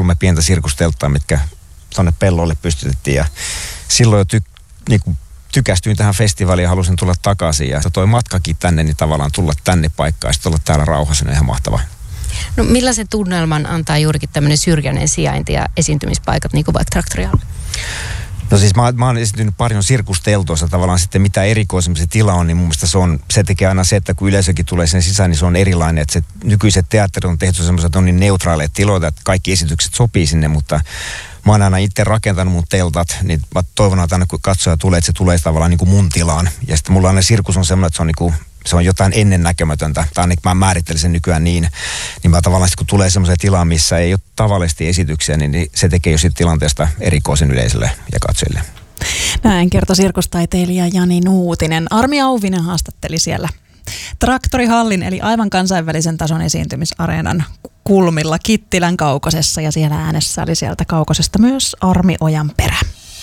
3 pientä sirkustelttaa, mitkä tuonne pellolle pystytettiin. Ja silloin jo tykästyin tähän festivaliin ja halusin tulla takaisin. Ja toi matkakin tänne, niin tavallaan tulla tänne paikkaan ja sitten olla täällä rauhassa, on ihan mahtavaa. No millaisen tunnelman antaa juurikin tämmöinen syrjäinen sijainti ja esiintymispaikat, niin kuin vaikka Traktorialla? No siis mä oon esiintynyt paljon sirkusteltoissa tavallaan sitten mitä erikoisemmin se tila on, niin mun mielestä se tekee aina se, että kun yleisökin tulee sen sisään, niin se on erilainen. Että se nykyiset teatterit on tehty semmoiset, että on niin neutraaleja tiloita, että kaikki esitykset sopii sinne, mutta mä oon aina itse rakentanut mun teltat, niin mä toivon, että aina kun katsoja tulee, että se tulee tavallaan niin kuin mun tilaan. Ja sitten mulla aina sirkus on semmoinen, että se on jotain ennennäkemätöntä, tai ainakin mä määrittelen sen nykyään niin mä tavallaan kun tulee semmoiseen tilaan, missä ei ole tavallisesti esityksiä, niin se tekee jo siitä tilanteesta erikoisen yleisölle ja katsojille. Näin kertoi sirkustaiteilija Jani Nuutinen. Armi Auvinen haastatteli siellä Traktorihallin eli aivan kansainvälisen tason esiintymisareenan kulmilla Kittilän Kaukosessa, ja siellä äänessä oli sieltä Kaukosesta myös Armi Ojanperä.